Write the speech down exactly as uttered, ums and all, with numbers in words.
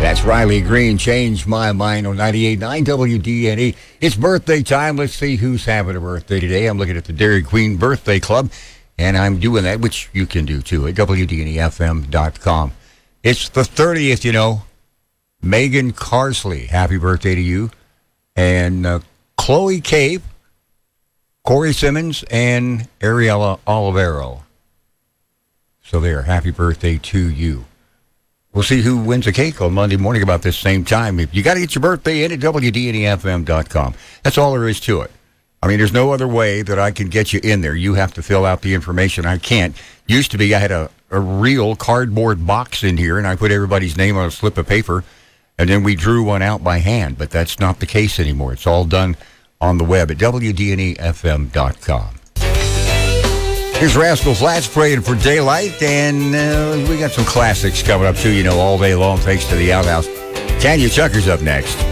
That's Riley Green, Change My Mind on ninety-eight point nine W D N E. It's birthday time. Let's see who's having a birthday today. I'm looking at the Dairy Queen Birthday Club, and I'm doing that, which you can do too, at W D N E F M dot com. It's the thirtieth, you know. Megan Carsley, happy birthday to you. And uh, Chloe Cave, Corey Simmons, and Ariella Olivero. So there, happy birthday to you. We'll see who wins a cake on Monday morning about this same time. You got to get your birthday in at W D N E F M dot com. That's all there is to it. I mean, there's no other way that I can get you in there. You have to fill out the information. I can't. Used to be I had a, a real cardboard box in here, and I put everybody's name on a slip of paper, and then we drew one out by hand. But that's not the case anymore. It's all done on the web at W D N E F M dot com. Here's Rascal Flatts praying for daylight, and uh, we got some classics coming up, too, you know, all day long, thanks to the Outhouse. Tanya Chucker's up next.